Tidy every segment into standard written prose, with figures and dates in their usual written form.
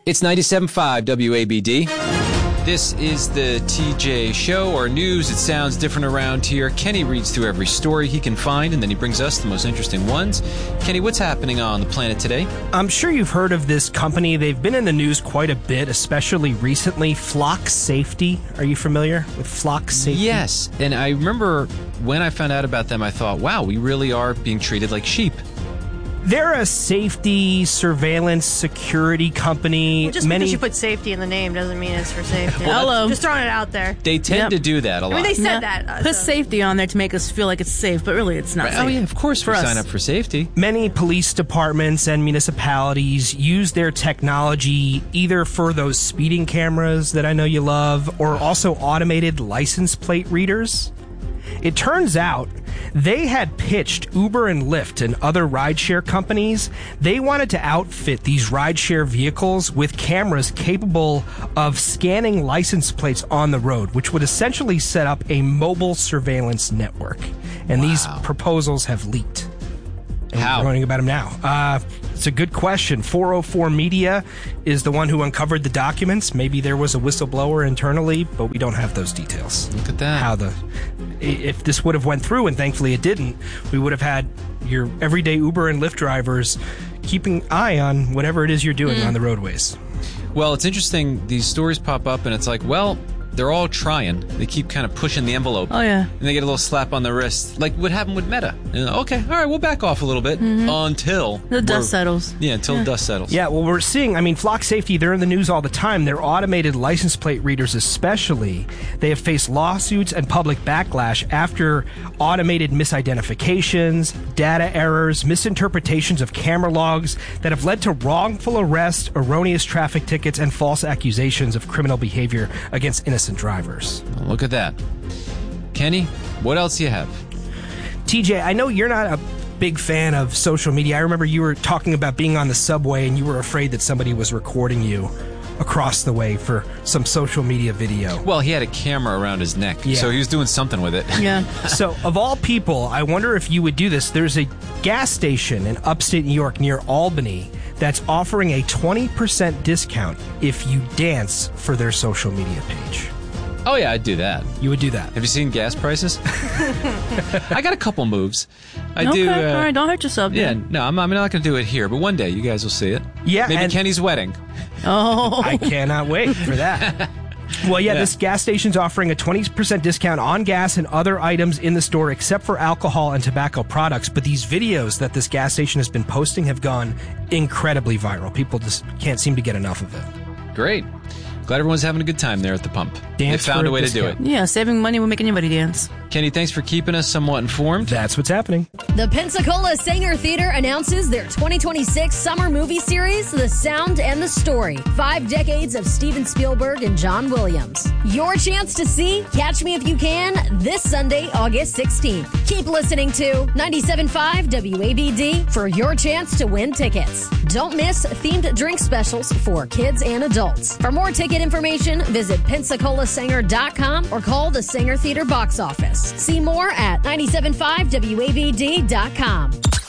It's 97.5 WABD. This is the TJ Show, or news. It sounds different around here. Kenny reads through every story he can find, and then he brings us the most interesting ones. Kenny, what's happening on the planet today? I'm sure you've heard of this company. They've been in the news quite a bit, especially recently. Flock Safety. Are you familiar with Flock Safety? Yes, and I remember when I found out about them, I thought, wow, we really are being treated like sheep. They're a safety, surveillance, security company. Well, just because you put safety in the name doesn't mean it's for safety. Hello. Just throwing it out there. They tend to do that a lot. I mean, they said that. Put safety on there to make us feel like it's safe, but really it's not safe. Oh, yeah, of course we sign up for safety. Many police departments and municipalities use their technology either for those speeding cameras that I know you love, or also automated license plate readers. It turns out they had pitched Uber and Lyft and other rideshare companies. They wanted to outfit these rideshare vehicles with cameras capable of scanning license plates on the road, which would essentially set up a mobile surveillance network. And these proposals have leaked. And How? We're learning about them now. It's a good question. 404 Media is the one who uncovered the documents. Maybe there was a whistleblower internally, but we don't have those details. Look at that. If this would have went through, and thankfully it didn't, we would have had your everyday Uber and Lyft drivers keeping eye on whatever it is you're doing on the roadways. Well, it's interesting. These stories pop up, and it's like, well, they're all trying. They keep kind of pushing the envelope. Oh, yeah. And they get a little slap on the wrist, like what happened with Meta. And, okay, all right, we'll back off a little bit until The dust settles. Yeah, until the dust settles. Yeah, well, we're seeing, Flock Safety, they're in the news all the time. Their automated license plate readers especially, they have faced lawsuits and public backlash after automated misidentifications, data errors, misinterpretations of camera logs that have led to wrongful arrest, erroneous traffic tickets, and false accusations of criminal behavior against innocent drivers. Look at that. Kenny, what else do you have? TJ, I know you're not a big fan of social media. I remember you were talking about being on the subway and you were afraid that somebody was recording you across the way for some social media video. Well, he had a camera around his neck, so he was doing something with it. Yeah. So, of all people, I wonder if you would do this. There's a gas station in upstate New York near Albany that's offering a 20% discount if you dance for their social media page. Oh, yeah, I'd do that. You would do that. Have you seen gas prices? I got a couple moves. I do. All right, don't hurt yourself. Yeah, dude. no, I'm not going to do it here, but one day you guys will see it. Yeah, Maybe and Kenny's wedding. Oh. I cannot wait for that. Well, yeah, this gas station's offering a 20% discount on gas and other items in the store except for alcohol and tobacco products. But these videos that this gas station has been posting have gone incredibly viral. People just can't seem to get enough of it. Great. Glad everyone's having a good time there at the pump. Dance they found for a way to do discount. it. Yeah, saving money will make anybody dance. Kenny, thanks for keeping us somewhat informed. That's what's happening. The Pensacola Sanger Theater announces their 2026 summer movie series, The Sound and the Story. 5 decades of Steven Spielberg and John Williams. Your chance to see Catch Me If You Can this Sunday, August 16th. Keep listening to 97.5 WABD for your chance to win tickets. Don't miss themed drink specials for kids and adults. For more ticket information, visit PensacolaSanger.com or call the Sanger Theater box office. See more at 975WABD.com.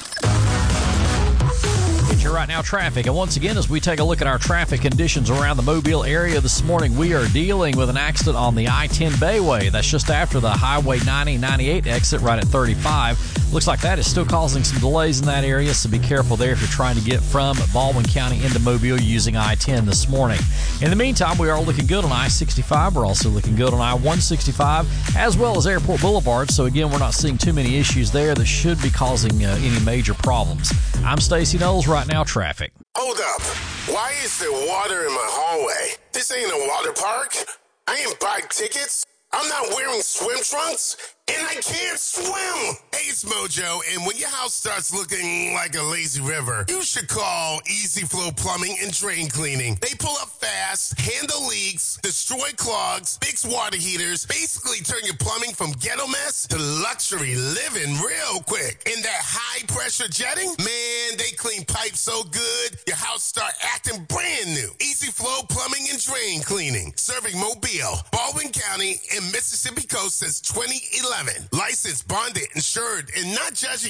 Get your right now traffic. And once again, as we take a look at our traffic conditions around the Mobile area this morning, we are dealing with an accident on the I-10 Bayway. That's just after the Highway 90-98 exit right at 35. Looks like that is still causing some delays in that area, so be careful there if you're trying to get from Baldwin County into Mobile using I-10 this morning. In the meantime, we are looking good on I-65. We're also looking good on I-165 as well as Airport Boulevard. So again, we're not seeing too many issues there that should be causing any major problems. I'm Stacey Knowles. Right now, traffic. Hold up. Why is there water in my hallway? This ain't a water park. I ain't buying tickets. I'm not wearing swim trunks. And I can't swim. Hey, it's Mojo, and when your house starts looking like a lazy river, you should call Easy Flow Plumbing and Drain Cleaning. They pull up fast, handle leaks, destroy clogs, fix water heaters, basically turn your plumbing from ghetto mess to luxury living real quick. And that high-pressure jetting, man, they clean pipes so good, your house start acting brand new. Easy Flow Plumbing and Drain Cleaning, serving Mobile, Baldwin County, and Mississippi Coast since 2011. Licensed, bonded, insured, and not judging